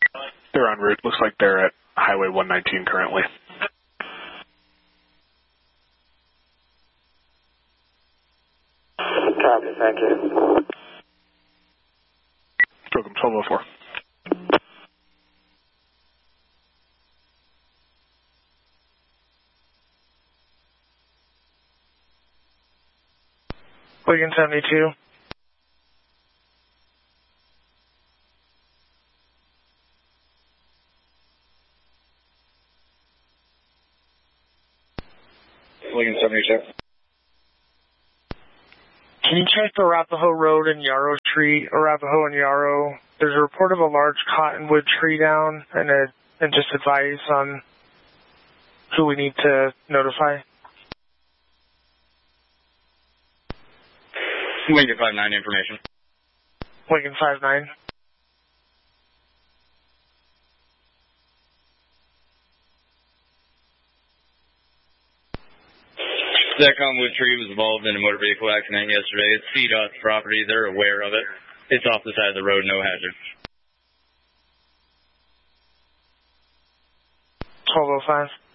They're en route. Looks like they're at Highway 119 currently. Copy, thank you. Program 1204. Wigan 72. Wigan 72. Can you check Arapahoe Road and Yarrow Street, Arapahoe and Yarrow? There's a report of a large cottonwood tree down and just advise on who we need to notify. Wigan 59 information. Wigan 59. That cottonwood tree was involved in a motor vehicle accident yesterday. It's CDOT's property. They're aware of it. It's off the side of the road, no hazard. 1205.